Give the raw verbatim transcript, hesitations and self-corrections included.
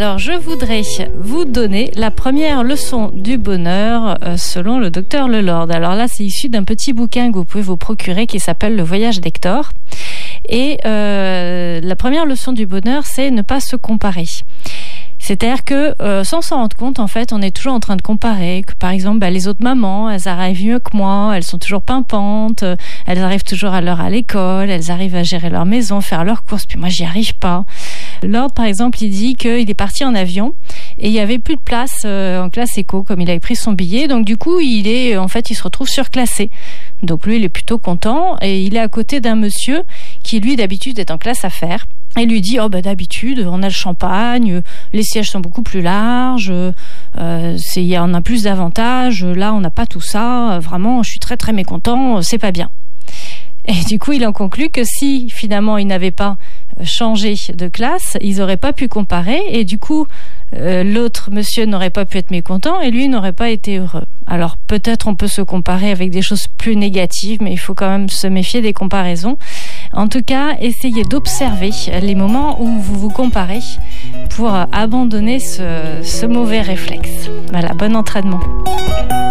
Alors, je voudrais vous donner la première leçon du bonheur euh, selon le docteur Lelord. Alors là, c'est issu d'un petit bouquin que vous pouvez vous procurer qui s'appelle Le Voyage d'Hector. Et euh, la première leçon du bonheur, c'est ne pas se comparer. C'est-à-dire que euh, sans s'en rendre compte, en fait, on est toujours en train de comparer. Que, par exemple, bah, les autres mamans, elles arrivent mieux que moi, elles sont toujours pimpantes, euh, elles arrivent toujours à l'heure à l'école, elles arrivent à gérer leur maison, faire leurs courses, puis moi, j'y arrive pas. Lord, par exemple, il dit qu'il est parti en avion et il y avait plus de place euh, en classe éco, comme il avait pris son billet. Donc, du coup, il est, en fait, il se retrouve surclassé. Donc, lui, il est plutôt content et il est à côté d'un monsieur qui, lui, d'habitude, est en classe affaires. Et lui dit, oh ben d'habitude, on a le champagne, les sièges sont beaucoup plus larges, euh, c'est, y a, on a plus d'avantages, là on n'a pas tout ça, vraiment je suis très très mécontent, c'est pas bien. Et du coup il en conclut que si finalement ils n'avaient pas changé de classe, ils n'auraient pas pu comparer et du coup euh, l'autre monsieur n'aurait pas pu être mécontent et lui n'aurait pas été heureux. Alors peut-être on peut se comparer avec des choses plus négatives, mais il faut quand même se méfier des comparaisons. En tout cas, essayez d'observer les moments où vous vous comparez pour abandonner ce, ce mauvais réflexe. Voilà, bon entraînement.